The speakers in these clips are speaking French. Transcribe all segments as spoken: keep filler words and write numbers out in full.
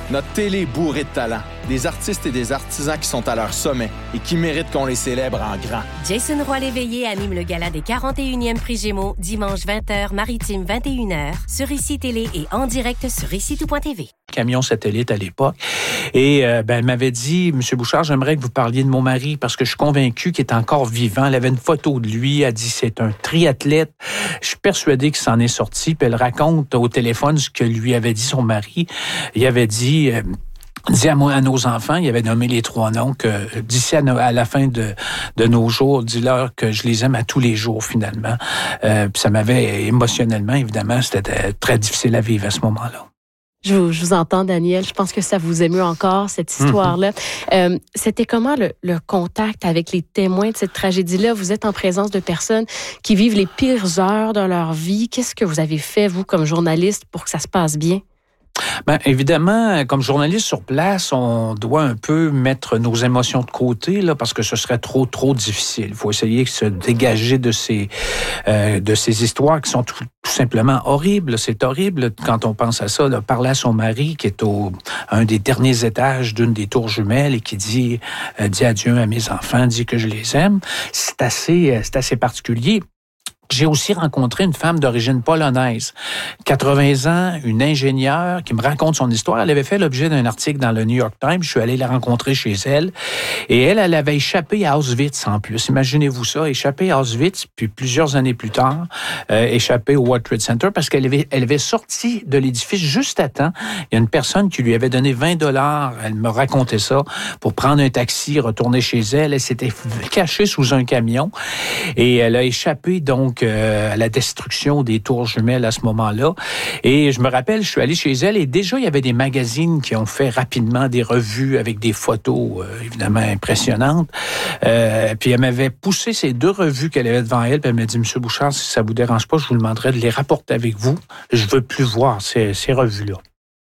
Notre télé est bourrée de talent. Des artistes et des artisans qui sont à leur sommet et qui méritent qu'on les célèbre en grand. Jason Roy-Léveillé anime le gala des quarante et unième Prix Gémeaux, dimanche vingt heures, Maritime vingt et une heures, sur Ici Télé et en direct sur ici tout point t v. Camion satellite à l'époque. Et euh, ben, elle m'avait dit, M. Bouchard, j'aimerais que vous parliez de mon mari parce que je suis convaincu qu'il est encore vivant. Elle avait une photo de lui. Elle dit, c'est un triathlète. Je suis persuadé qu'il s'en est sorti. Puis elle raconte au téléphone ce que lui avait dit son mari. Il avait dit... Euh, dit à, moi, à nos enfants, il avait nommé les trois noms, que d'ici à, no, à la fin de, de nos jours, dis-leur que je les aime à tous les jours, finalement. Euh, puis ça m'avait émotionnellement, évidemment, c'était très difficile à vivre à ce moment-là. Je vous, je vous entends, Daniel. Je pense que ça vous émeut encore, cette histoire-là. Mm-hmm. Euh, c'était comment le, le contact avec les témoins de cette tragédie-là? Vous êtes en présence de personnes qui vivent les pires heures de leur vie. Qu'est-ce que vous avez fait, vous, comme journaliste, pour que ça se passe bien? Bien, évidemment, comme journaliste sur place, on doit un peu mettre nos émotions de côté, là, parce que ce serait trop, trop difficile. Il faut essayer de se dégager de ces, euh, de ces histoires qui sont tout, tout simplement horribles. C'est horrible quand on pense à ça, là, parler à son mari qui est au un des derniers étages d'une des tours jumelles et qui dit, euh, dit adieu à mes enfants, dit que je les aime. C'est assez, c'est assez particulier. J'ai aussi rencontré une femme d'origine polonaise, quatre-vingts ans, une ingénieure qui me raconte son histoire. Elle avait fait l'objet d'un article dans le New York Times. Je suis allé la rencontrer chez elle. Et elle, elle avait échappé à Auschwitz en plus. Imaginez-vous ça, échappé à Auschwitz, puis plusieurs années plus tard, euh, échappé au World Trade Center parce qu'elle avait, elle avait sorti de l'édifice juste à temps. Il y a une personne qui lui avait donné vingt dollars. Elle me racontait ça pour prendre un taxi, retourner chez elle. Elle s'était cachée sous un camion et elle a échappé donc Euh, à la destruction des tours jumelles à ce moment-là. Et je me rappelle, je suis allé chez elle et déjà, il y avait des magazines qui ont fait rapidement des revues avec des photos euh, évidemment impressionnantes. Euh, puis elle m'avait poussé ces deux revues qu'elle avait devant elle, puis elle m'a dit, Monsieur Bouchard, si ça vous dérange pas, je vous demanderais de les rapporter avec vous. Je veux plus voir ces, ces revues-là.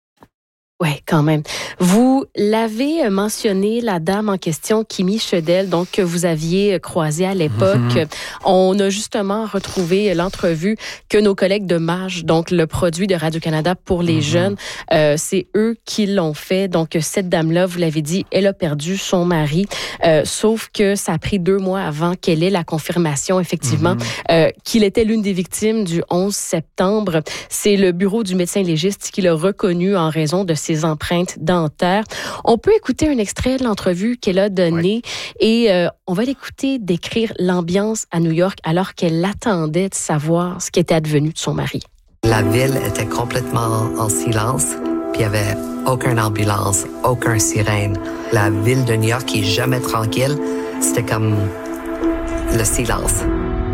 Oui, quand même. Vous l'avez mentionné, la dame en question, Kimi Chedel, donc que vous aviez croisée à l'époque. Mm-hmm. On a justement retrouvé l'entrevue que nos collègues de MAJ, donc le produit de Radio-Canada pour les mm-hmm. jeunes, euh, c'est eux qui l'ont fait. Donc cette dame-là, vous l'avez dit, elle a perdu son mari, euh, sauf que ça a pris deux mois avant qu'elle ait la confirmation, effectivement, mm-hmm. euh, qu'il était l'une des victimes du onze septembre. C'est le bureau du médecin légiste qui l'a reconnu en raison de ses empreintes dentaires. On peut écouter un extrait de l'entrevue qu'elle a donnée ouais. et euh, on va l'écouter décrire l'ambiance à New York alors qu'elle attendait de savoir ce qui était advenu de son mari. La ville était complètement en silence, puis il n'y avait aucune ambulance, aucun sirène. La ville de New York qui est jamais tranquille, c'était comme le silence.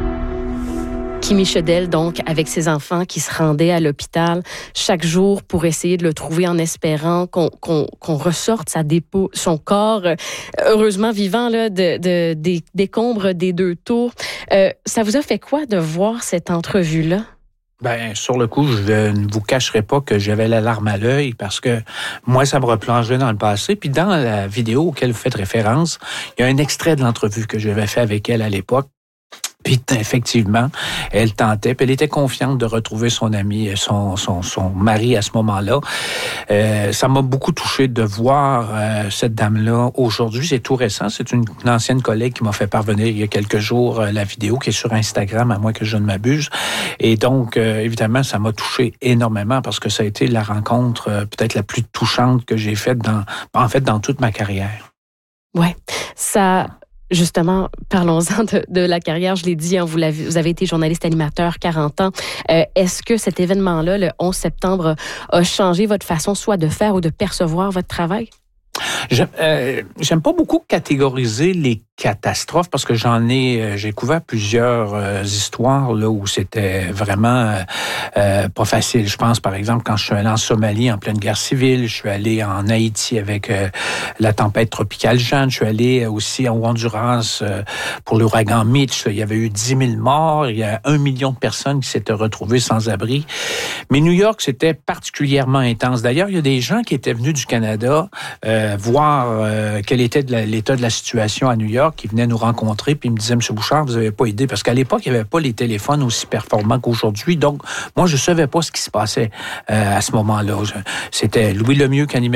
Kimi Chedel, donc, avec ses enfants qui se rendaient à l'hôpital chaque jour pour essayer de le trouver en espérant qu'on, qu'on, qu'on ressorte sa dépôt, son corps, euh, heureusement vivant, là, de, de, des décombres des deux tours. Euh, ça vous a fait quoi de voir cette entrevue-là? Ben, sur le coup, je ne vous cacherai pas que j'avais la larme à l'œil parce que moi, ça me replongeait dans le passé. Puis dans la vidéo auquel vous faites référence, il y a un extrait de l'entrevue que j'avais fait avec elle à l'époque. Puis effectivement, elle tentait, puis elle était confiante de retrouver son ami, son son son mari à ce moment-là. Euh, ça m'a beaucoup touché de voir euh, cette dame-là aujourd'hui. C'est tout récent. C'est une, une ancienne collègue qui m'a fait parvenir il y a quelques jours euh, la vidéo qui est sur Instagram, à moins que je ne m'abuse. Et donc, euh, évidemment, ça m'a touché énormément parce que ça a été la rencontre euh, peut-être la plus touchante que j'ai faite dans, en fait, dans toute ma carrière. Ouais, ça. Justement, parlons-en de, de la carrière. Je l'ai dit, hein, vous, l'avez, vous avez été journaliste animateur, quarante ans. Euh, est-ce que cet événement-là, le onze septembre, a changé votre façon soit de faire ou de percevoir votre travail? J'aime, euh, j'aime pas beaucoup catégoriser les catastrophes parce que j'en ai, euh, j'ai couvert plusieurs euh, histoires là où c'était vraiment euh, euh, pas facile. Je pense par exemple quand je suis allé en Somalie en pleine guerre civile, je suis allé en Haïti avec euh, la tempête tropicale Jeanne, je suis allé aussi en Honduras euh, pour l'ouragan Mitch. Il y avait eu dix mille morts, il y a un million de personnes qui s'étaient retrouvées sans abri. Mais New York, c'était particulièrement intense. D'ailleurs, il y a des gens qui étaient venus du Canada euh, voir euh, quel était de la, l'état de la situation à New York, qui venaient nous rencontrer, puis ils me disaient, M. Bouchard, vous n'avez pas idée, parce qu'à l'époque, il n'y avait pas les téléphones aussi performants qu'aujourd'hui, donc moi, je ne savais pas ce qui se passait euh, à ce moment-là. C'était Louis Lemieux qui animait